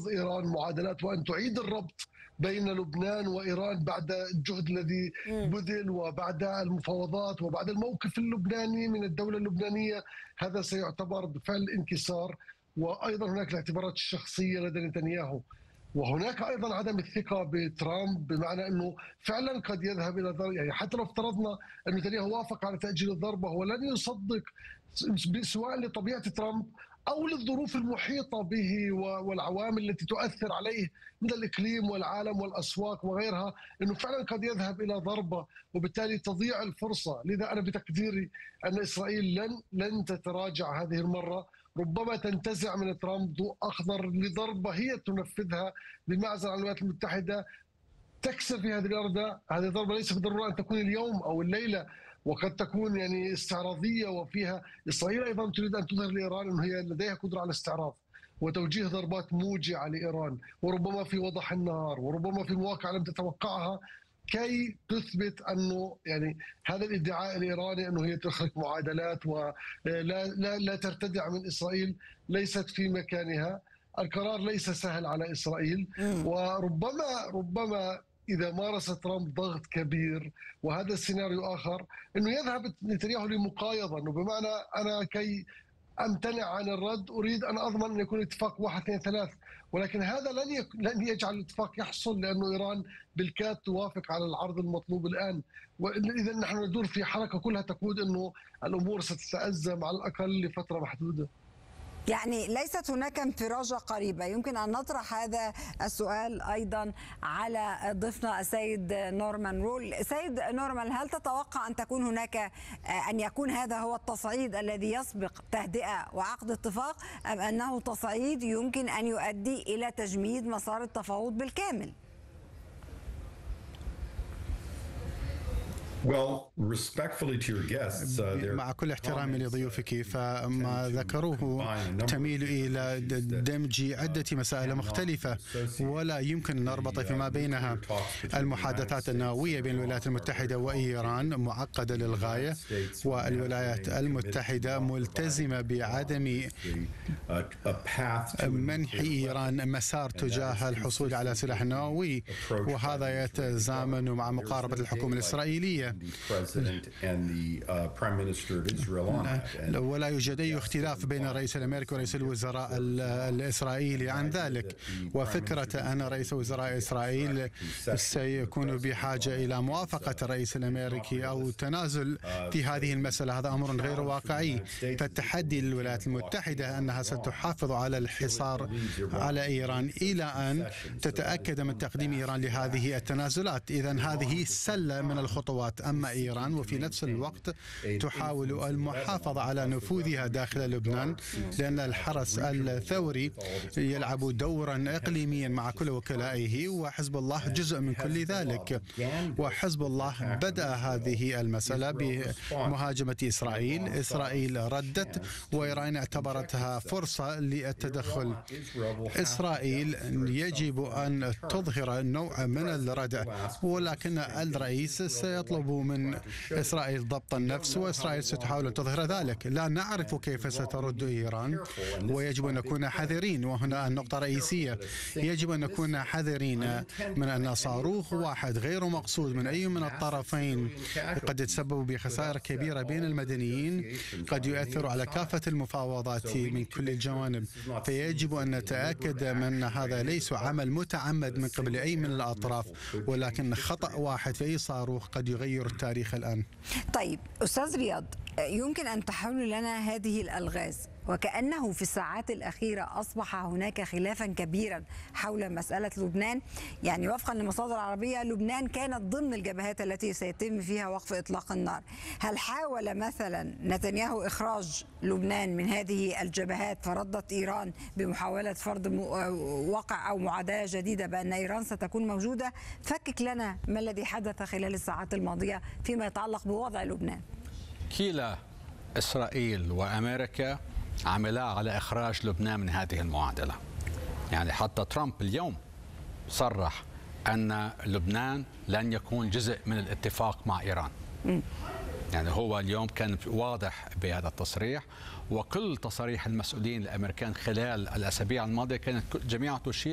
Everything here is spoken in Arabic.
تنقذ إيران معادلات وأن تعيد الربط بين لبنان وإيران بعد الجهد الذي بذل وبعد المفاوضات وبعد الموقف اللبناني من الدولة اللبنانية. هذا سيعتبر بفعل انكسار. وأيضا هناك الاعتبارات الشخصية لدى نتنياهو، وهناك ايضا عدم الثقه بترامب، بمعنى انه فعلا قد يذهب الى ضرب. يعني حتى لو افترضنا ان نتنياهو وافق على تاجيل الضربه، هو لن يصدق سواء لطبيعه ترامب او للظروف المحيطه به والعوامل التي تؤثر عليه من الاقليم والعالم والاسواق وغيرها، انه فعلا قد يذهب الى ضربه وبالتالي تضيع الفرصه. لذا انا بتقديري ان اسرائيل لن تتراجع هذه المره، ربما تنتزع من ترامب ضوء اخضر لضربه هي تنفذها بمعزل عن الولايات المتحده تكسب في هذه الارض. هذه الضربه ليس بالضروره ان تكون اليوم او الليله، وقد تكون يعني استعراضيه، وفيها اسرائيل ايضا تريد ان تظهر لايران انه هي لديها قدره على الاستعراض وتوجيه ضربات موجعه لايران، وربما في وضح النهار وربما في مواقع لم تتوقعها، كي تثبت انه يعني هذا الادعاء الايراني انه هي تخلق معادلات ولا لا لا ترتدع من اسرائيل ليست في مكانها. القرار ليس سهل على اسرائيل، وربما اذا مارس ترامب ضغط كبير، وهذا السيناريو اخر، انه يذهب نتنياهو لمقايضه، انه بمعنى انا كي امتنع عن الرد اريد ان اضمن ان يكون اتفاق 1 2 3، ولكن هذا لن يجعل الاتفاق يحصل، لانه ايران بالكاد توافق على العرض المطلوب الان. واذا نحن ندور في حركه كلها تقود انه الامور ستتازم على الاقل لفتره محدوده. يعني ليست هناك انفراجة قريبة. يمكن أن نطرح هذا السؤال أيضا على ضيفنا السيد نورمان رول. سيد نورمان، هل تتوقع أن تكون هناك أن يكون هذا هو التصعيد الذي يسبق تهدئة وعقد اتفاق، أم أنه تصعيد يمكن أن يؤدي إلى تجميد مسار التفاوض بالكامل؟ مع كل احترامي لضيوفك، فما ذكروه تميل إلى دمج عدة مسائل مختلفة، ولا يمكن أن نربط فيما بينها. المحادثات النووية بين الولايات المتحدة وإيران معقدة للغاية، والولايات المتحدة ملتزمة بعدم منح إيران مسار تجاه الحصول على سلاح نووي، وهذا يتزامن مع مقاربة الحكومة الإسرائيلية. ولا يوجد أي اختلاف بين الرئيس الأمريكي ورئيس الوزراء الإسرائيلي عن ذلك. وفكرة أن رئيس وزراء إسرائيل سيكون بحاجة إلى موافقة الرئيس الأمريكي أو تنازل في هذه المسألة، هذا أمر غير واقعي. فالتحدي للولايات المتحدة أنها ستحافظ على الحصار على إيران إلى أن تتأكد من تقديم إيران لهذه التنازلات. إذن هذه سلة من الخطوات. أما إيران وفي نفس الوقت تحاول المحافظة على نفوذها داخل لبنان، لأن الحرس الثوري يلعب دورا إقليميا مع كل وكلائه، وحزب الله جزء من كل ذلك. وحزب الله بدأ هذه المسألة بمهاجمة إسرائيل. إسرائيل ردت، وإيران اعتبرتها فرصة للتدخل. إسرائيل يجب أن تظهر نوع من الردع، ولكن الرئيس سيطلب من إسرائيل ضبط النفس، وإسرائيل ستحاول أن تظهر ذلك. لا نعرف كيف سترد إيران، ويجب أن نكون حذرين. وهنا النقطة الرئيسية، يجب أن نكون حذرين من أن صاروخ واحد غير مقصود من أي من الطرفين قد يتسبب بخسائر كبيرة بين المدنيين، قد يؤثر على كافة المفاوضات من كل الجوانب. فيجب أن نتأكد من أن هذا ليس عمل متعمد من قبل أي من الأطراف، ولكن خطأ واحد في أي صاروخ قد يغير التاريخ الآن. طيب أستاذ رياض، يمكن أن تحول لنا هذه الألغاز، وكأنه في الساعات الأخيرة أصبح هناك خلافا كبيرا حول مسألة لبنان. يعني وفقا لمصادر عربية، لبنان كانت ضمن الجبهات التي سيتم فيها وقف إطلاق النار. هل حاول مثلا نتنياهو إخراج لبنان من هذه الجبهات، فردت إيران بمحاولة فرض وقع أو معادلة جديدة بأن إيران ستكون موجودة؟ فكك لنا ما الذي حدث خلال الساعات الماضية فيما يتعلق بوضع لبنان. كلا إسرائيل وأمريكا عملا على إخراج لبنان من هذه المعادلة. يعني حتى ترامب اليوم صرح أن لبنان لن يكون جزء من الاتفاق مع إيران. يعني هو اليوم كان واضح بهذا التصريح، وكل تصاريح المسؤولين الأمريكان خلال الأسابيع الماضية كانت جميعها تشير